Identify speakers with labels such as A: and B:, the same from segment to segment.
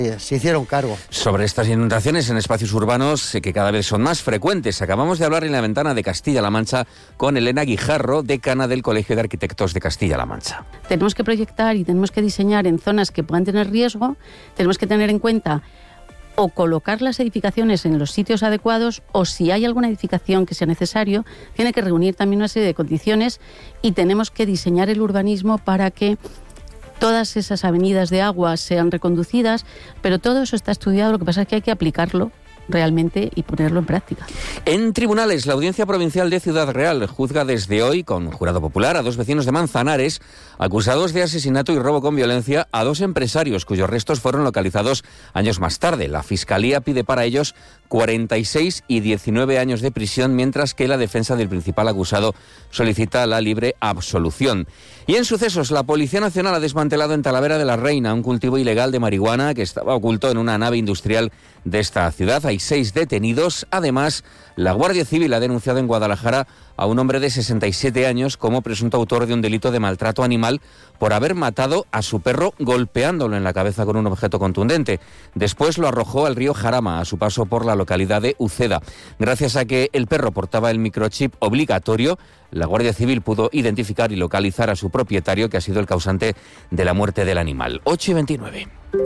A: Se hicieron cargo.
B: Sobre estas inundaciones en espacios urbanos que cada vez son más frecuentes, acabamos de hablar en la ventana de Castilla-La Mancha con Elena Guijarro, decana del Colegio de Arquitectos de Castilla-La Mancha.
C: Tenemos que proyectar y tenemos que diseñar en zonas que puedan tener riesgo, tenemos que tener en cuenta o colocar las edificaciones en los sitios adecuados, o si hay alguna edificación que sea necesario, tiene que reunir también una serie de condiciones, y tenemos que diseñar el urbanismo para que todas esas avenidas de agua sean reconducidas, pero todo eso está estudiado, lo que pasa es que hay que aplicarlo realmente y ponerlo en práctica.
B: En tribunales, la Audiencia Provincial de Ciudad Real juzga desde hoy, con jurado popular, a 2 vecinos de Manzanares acusados de asesinato y robo con violencia a 2 empresarios cuyos restos fueron localizados años más tarde. La Fiscalía pide para ellos 46 y 19 años de prisión, mientras que la defensa del principal acusado solicita la libre absolución. Y en sucesos, la Policía Nacional ha desmantelado en Talavera de la Reina un cultivo ilegal de marihuana que estaba oculto en una nave industrial de esta ciudad. Hay 6 detenidos. Además, la Guardia Civil ha denunciado en Guadalajara a un hombre de 67 años como presunto autor de un delito de maltrato animal por haber matado a su perro golpeándolo en la cabeza con un objeto contundente. Después lo arrojó al río Jarama a su paso por la localidad de Uceda. Gracias a que el perro portaba el microchip obligatorio, la Guardia Civil pudo identificar y localizar a su propietario, que ha sido el causante de la muerte del animal. 8:29.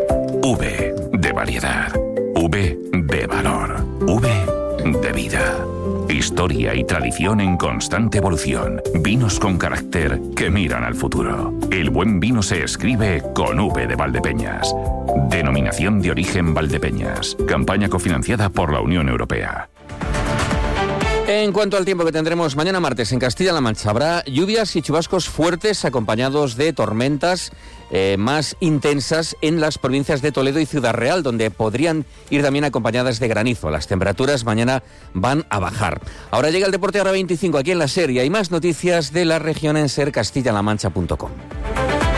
D: V de variedad. V de valor. V de vida. Historia y tradición en constante evolución. Vinos con carácter que miran al futuro. El buen vino se escribe con V de Valdepeñas. Denominación de origen Valdepeñas. Campaña cofinanciada por la Unión Europea.
B: En cuanto al tiempo que tendremos mañana martes en Castilla-La Mancha, habrá lluvias y chubascos fuertes acompañados de tormentas más intensas en las provincias de Toledo y Ciudad Real, donde podrían ir también acompañadas de granizo. Las temperaturas mañana van a bajar. Ahora llega el deporte, hora 25 aquí en la SER, y hay más noticias de la región en sercastillalamancha.com.